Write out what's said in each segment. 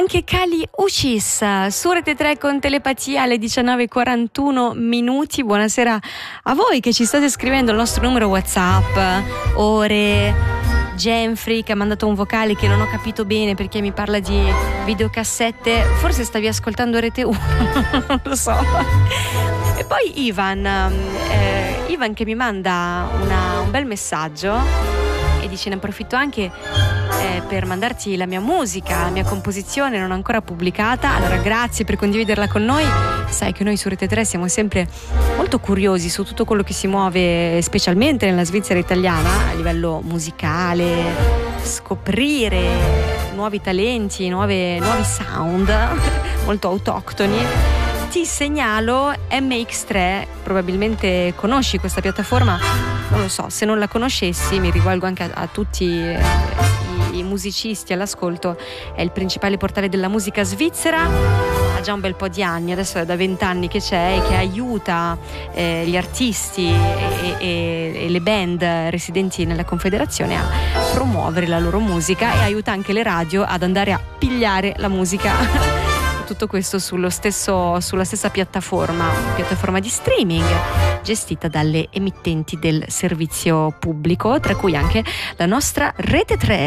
Anche Kali Uchis su Rete 3 con Telepatia alle 19:41. Buonasera a voi che ci state scrivendo al nostro numero WhatsApp. Ore, Genfrey che ha mandato un vocale che non ho capito bene perché mi parla di videocassette. Forse stavi ascoltando Rete 1, non lo so. E poi Ivan che mi manda un bel messaggio e dice: ne approfitto anche per mandarti la mia musica, la mia composizione non ancora pubblicata. Allora grazie per condividerla con noi. Sai che noi su Rete 3 siamo sempre molto curiosi su tutto quello che si muove, specialmente nella Svizzera italiana a livello musicale, scoprire nuovi talenti, nuovi sound molto autoctoni. Ti segnalo MX3, probabilmente conosci questa piattaforma, non lo so, se non la conoscessi mi rivolgo anche a tutti i musicisti all'ascolto. È il principale portale della musica svizzera, ha già un bel po' di anni, adesso è da 20 anni che c'è e che aiuta gli artisti e le band residenti nella Confederazione a promuovere la loro musica e aiuta anche le radio ad andare a pigliare la musica. Tutto questo sulla stessa piattaforma di streaming gestita dalle emittenti del servizio pubblico, tra cui anche la nostra Rete 3.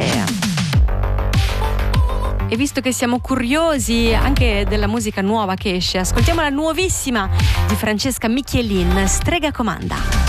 E visto che siamo curiosi anche della musica nuova che esce, ascoltiamo la nuovissima di Francesca Michelin, Strega Comanda.